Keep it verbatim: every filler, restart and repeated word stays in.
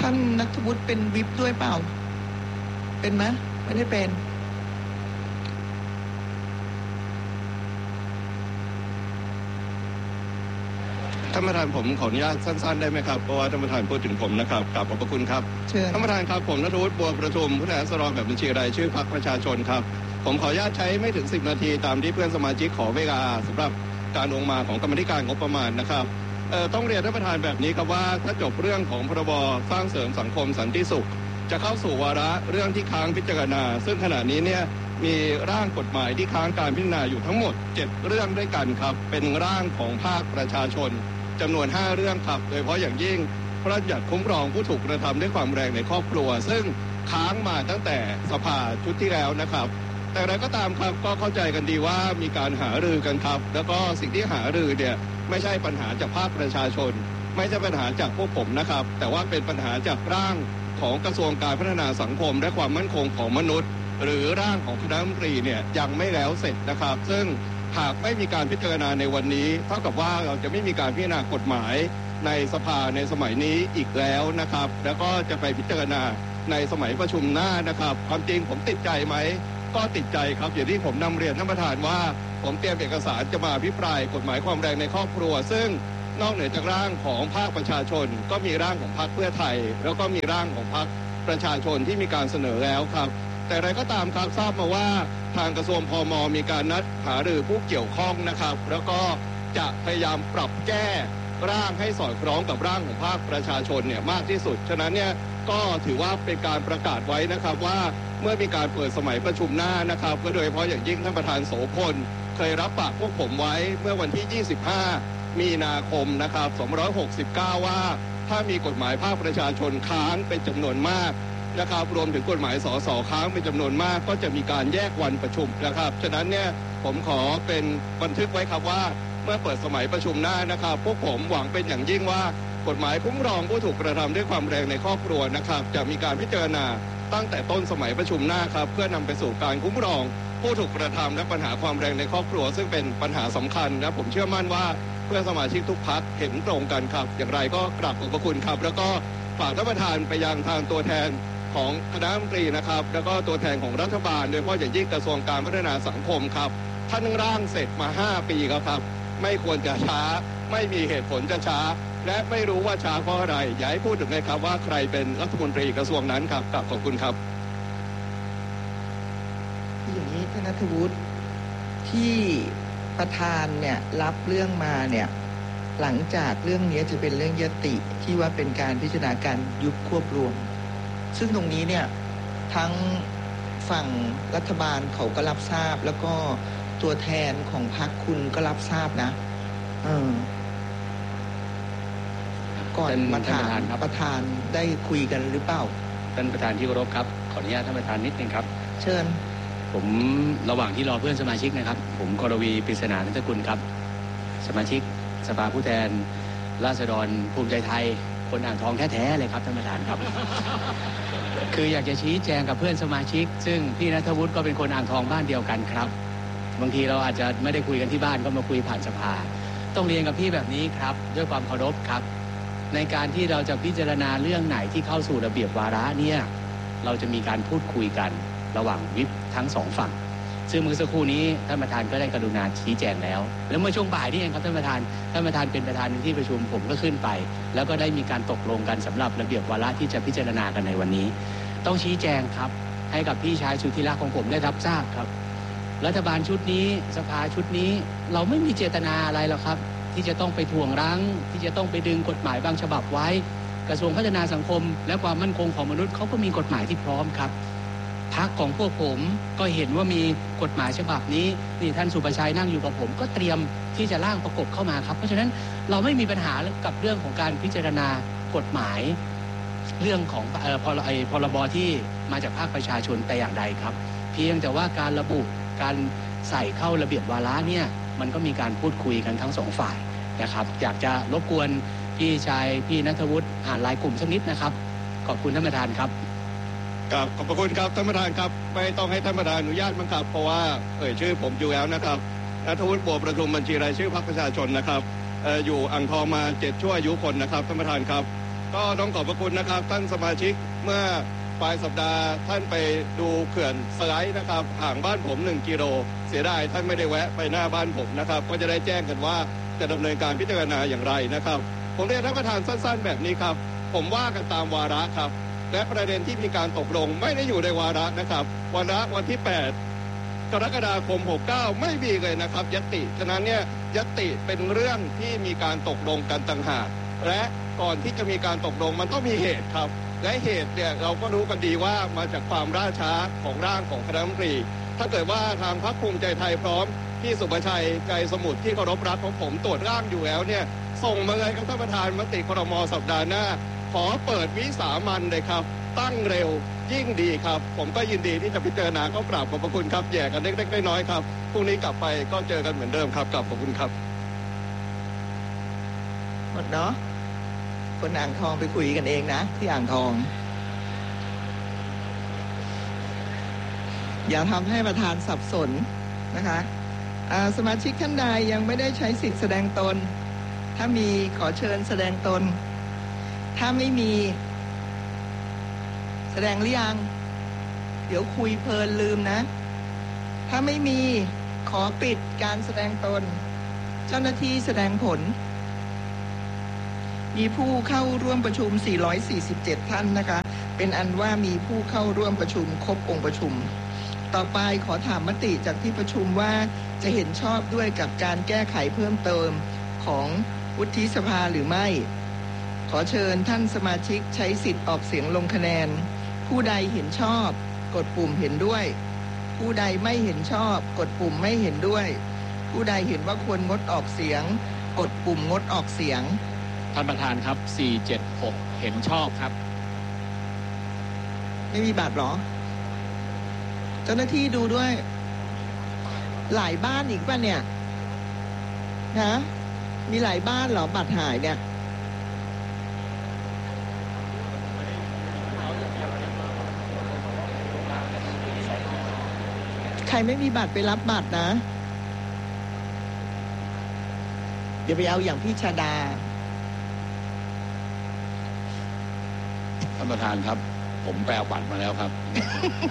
ท่านณัฐวุฒิเป็นวิปด้วยเปล่าเป็นไหมไม่ได้เป็นท่านประธานผมขออนุญาตสั้นๆได้ไหมครับเพราะว่าท่านประธานพูดถึงผมนะครับกราบขอบพระคุณครับท่านประธานครับผมณัฐวุฒิบัวประทุมผู้แทนราษฎรแบบบัญชีรายชื่อพรรคประชาชนครับผมขออนุญาตใช้ไม่ถึงสิบนาทีตามที่เพื่อนสมาชิกขอเวลาสำหรับการลงมาของกรรมธิการงบประมาณนะครับเอ่อต้องเรียนท่านประธานแบบนี้ครับว่าถ้าจบเรื่องของพรบสร้างเสริมสังคมสันติสุขจะเข้าสู่วาระเรื่องที่ค้างพิจารณาซึ่งขณะนี้เนี่ยมีร่างกฎหมายที่ค้างการพิจารณาอยู่ทั้งหมดเจ็ดเรื่องด้วยกันครับเป็นร่างของภาคประชาชนจำนวนห้าเรื่องครับโดยเฉพาะอย่างยิ่งพระราชบัญญัติคุ้มครองผู้ถูกกระทำด้วยความแรงในครอบครัวซึ่งค้างมาตั้งแต่สภาชุดที่แล้วนะครับแต่อะไรก็ตามครับก็เข้าใจกันดีว่ามีการหารือกันครับแล้วก็สิ่งที่หารือเนี่ยไม่ใช่ปัญหาจากภาคประชาชนไม่ใช่ปัญหาจากพวกผมนะครับแต่ว่าเป็นปัญหาจากร่างของกระทรวงการพัฒนาสังคมและความมั่นคงของมนุษย์หรือร่างของคณะรัฐมนตรีเนี่ยยังไม่แล้วเสร็จนะครับซึ่งหากไม่มีการพิจารณาในวันนี้เท่ากับว่าเราจะไม่มีการพิจารณากฎหมายในสภาในสมัยนี้อีกแล้วนะครับแล้วก็จะไปพิจารณาในสมัยประชุมหน้านะครับความจริงผมติดใจไหมก็ติดใจครับอย่างที่ผมนำเรียนท่านประธานว่าผมเตรียมเอกสารจะมาอภิปรายกฎหมายความแรงในครอบครัวซึ่งนอกเหนือจากร่างของภาคประชาชนก็มีร่างของพรรคเพื่อไทยแล้วก็มีร่างของพรรคประชาชนที่มีการเสนอแล้วครับแต่อะไรก็ตามครับทราบมาว่าทางกระทรวงพม.มีการนัดหารือผู้เกี่ยวข้องนะครับแล้วก็จะพยายามปรับแก้ร่างให้สอดคล้องกับร่างของภาคประชาชนเนี่ยมากที่สุดฉะนั้นเนี่ยก็ถือว่าเป็นการประกาศไว้นะครับว่าเมื่อมีการเปิดสมัยประชุมหน้านะครับก็โดยเฉพาะอย่างยิ่งท่านประธานโสพลเคยรับปากพวกผมไว้เมื่อวันที่ยี่สิบห้ามีนาคมนะครับสองพันห้าร้อยหกสิบเก้าว่าถ้ามีกฎหมายภาคประชาชนค้างเป็นจำนวนมากนะครับรวมถึงกฎหมายสสค้างเป็นจำนวนมากก็จะมีการแยกวันประชุมนะครับฉะนั้นเนี่ยผมขอเป็นบันทึกไว้ครับว่าเมื่อเปิดสมัยประชุมหน้านะครับพวกผมหวังเป็นอย่างยิ่งว่ากฎหมายคุ้มครองผู้ถูกกระทำด้วยความแรงในครอบครัวนะครับจะมีการพิจารณาตั้งแต่ต้นสมัยประชุมหน้าครับเพื่อนำไปสู่การคุ้มครองผู้ถูกกระทำและปัญหาความแรงในครอบครัวซึ่งเป็นปัญหาสำคัญนะผมเชื่อมั่นว่าเพื่อนสมาชิกทุกพรรคเห็นตรงกันครับอย่างไรก็กราบขอบพระคุณครับแล้วก็ฝากท่านประธานไปยังทางตัวแทนของคณะรัฐมนตรีนะครับแล้วก็ตัวแทนของรัฐบาลโดยเฉพาะอย่างยิ่งกระทรวงการพัฒนาสังคมครับท่านร่างเสร็จมาห้าปีแล้วครับไม่ควรจะช้าไม่มีเหตุผลจะช้าและไม่รู้ว่าช้าเพราะอะไรอยากให้พูดถึงเลยครับว่าใครเป็นรัฐมนตรีกระทรวงนั้นครับกราบขอบคุณครับอย่างนี้ท่านณัฐวุฒิที่ประธานเนี่ยรับเรื่องมาเนี่ยหลังจากเรื่องนี้จะเป็นเรื่องยติที่ว่าเป็นการพิจารณาการยุบควบรวมซึ่งตรงนี้เนี่ยทั้งฝั่งรัฐบาลเขาก็รับทราบแล้วก็ตัวแทนของพรรคคุณก็รับทราบนะเออก่อนมาถามประธานได้คุยกันหรือเปล่าท่านประธานที่เคารพครับขออนุญาตท่านประธานนิดนึงครับเชิญผมระหว่างที่รอเพื่อนสมาชิกนะครับผมกรวีปริศนานันทกุลครับสมาชิกสภาผู้แทนราษฎรภูมิใจไทยคนอ่างทองแท้ๆเลยครับท่านประธานครับ คืออยากจะชี้แจงกับเพื่อนสมาชิกซึ่งพี่ณัฐวุฒิก็เป็นคนอ่างทองบ้านเดียวกันครับบางทีเราอาจจะไม่ได้คุยกันที่บ้านก็มาคุยผ่านสภาต้องเรียนกับพี่แบบนี้ครับด้วยความเคารพครับในการที่เราจะพิจารณาเรื่องไหนที่เข้าสู่ระเบียบวาระเนี่ยเราจะมีการพูดคุยกันระหว่างวิปทั้งสองฝั่งซึ่งเมื่อสักครู่นี้ท่านประธานก็ได้กรุณาชี้แจงแล้วแล้วเมื่อช่วงบ่ายนี่เองครับท่านประธานท่านประธานเป็นประธานในที่ประชุมผมก็ขึ้นไปแล้วก็ได้มีการตกลงกันสำหรับระเบียบวาระที่จะพิจารณากันในวันนี้ต้องชี้แจงครับให้กับพี่ชายสุธิรักของผมได้รับทราบครับรัฐบาลชุดนี้สภาชุดนี้เราไม่มีเจตนาอะไรหรอกครับที่จะต้องไปถ่วงรั้งที่จะต้องไปดึงกฎหมายบางฉบับไว้กระทรวงพัฒนาสังคมและความมั่นคงของมนุษย์เขาก็มีกฎหมายที่พร้อมครับพรรคของพวกผมก็เห็นว่ามีกฎหมายฉบับนี้นี่ท่านสุประชัยนั่งอยู่กับผมก็เตรียมที่จะร่างประกบเข้ามาครับเพราะฉะนั้นเราไม่มีปัญหากับเรื่องของการพิจารณากฎหมายเรื่องของเอ่อพรพรบที่มาจากภาคประชาชนแต่อย่างใดครับเพียงแต่ว่าการระบุการใส่เข้าระเบียบวาระเนี่ยมันก็มีการพูดคุยกันทั้งสองฝ่ายนะครับอยากจะรบกวนพี่ชายพี่ณัฐวุฒิอ่านรายกลุ่มสักนิดนะครับขอบคุณท่านประธานครับครับขอบพระคุณครับท่านประธานครับไม่ต้องให้ท่านประธานอนุญาตมั้งครับเพราะว่าเอ่ยชื่อผมอยู่แล้วนะครับณัฐวุฒิบัวประทุมบัญชีรายชื่อพรรคประชาชนนะครับเอ่ออยู่อ่างทองมาเจ็ดชั่วอายุคนนะครับท่านประธานครับก็ต้องขอบพระคุณนะครับท่านสมาชิกเมื่อปลายสัปดาห์ท่านไปดูเขื่อนสไลด์นะครับห่างบ้านผมหนึ่งกิโลเสียดายท่านไม่ได้แวะไปหน้าบ้านผมนะครับก็จะได้แจ้งกันว่าจะดำเนินการพิจารณาอย่างไรนะครับผมเรียนท่านประธานสั้นๆแบบนี้ครับผมว่ากันตามวาระครับและประเด็นที่มีการตกลงไม่ได้อยู่ในวาระนะครับวาระวันที่แปดกรกฎาคมหกเก้าไม่มีเลยนะครับญัตติฉะนั้นเนี่ยญัตติเป็นเรื่องที่มีการตกลงกันต่างหากและก่อนที่จะมีการตกลงมันต้องมีเหตุครับและเหตุเนี่ยเราก็รู้กันดีว่ามาจากความล่าช้าของร่างของคณะรัฐมนตรีถ้าเกิดว่าทางพรรคภูมิใจไทยพร้อมที่สุภชัยใจสมุทรที่เคารพรักของผมตรวจร่างอยู่แล้วเนี่ยส่งมาเลยครับท่านประธานมติครม.สัปดาห์หน้าขอเปิดวิสามัญเลยครับตั้งเร็วยิ่งดีครับผมก็ยินดีที่จะพิจารณาก็กราบขอบพระคุณครับแย่กันเล็กๆน้อยๆครับพรุ่งนี้กลับไปก็เจอกันเหมือนเดิมครับกราบขอบคุณครับหมดเนาะคนอ่างทองไปคุยกันเองนะที่อ่างทองอย่าทำให้ประธานสับสนนะคะสมาชิกท่านใดยังไม่ได้ใช้สิทธิแสดงตนถ้ามีขอเชิญแสดงตนถ้าไม่มีแสดงหรือยังเดี๋ยวคุยเพลินลืมนะถ้าไม่มีขอปิดการแสดงตนเจ้าหน้าที่แสดงผลมีผู้เข้าร่วมประชุมสี่ร้อยสี่สิบเจ็ดท่านนะคะเป็นอันว่ามีผู้เข้าร่วมประชุมครบองค์ประชุมต่อไปขอถามมติจากที่ประชุมว่าจะเห็นชอบด้วยกับการแก้ไขเพิ่มเติมของวุฒิสภาหรือไม่ขอเชิญท่านสมาชิกใช้สิทธิ์ออกเสียงลงคะแนนผู้ใดเห็นชอบกดปุ่มเห็นด้วยผู้ใดไม่เห็นชอบกดปุ่มไม่เห็นด้วยผู้ใดเห็นว่าควรงดออกเสียงกดปุ่มงดออกเสียงท่านประธานครับสี่เจ็ดหกเห็นชอบครับไม่มีบัตรหรอเจ้าหน้าที่ดูด้วยหลายบ้านอีกป่ะเนี่ยฮะมีหลายบ้านเหรอบัตรหายเนี่ยใครไม่มีบัตรไปรับบัตรนะเดี๋ยวไปเอาอย่างพี่ชาดาท่านประธานครับผมแปลบัตรมาแล้วครับ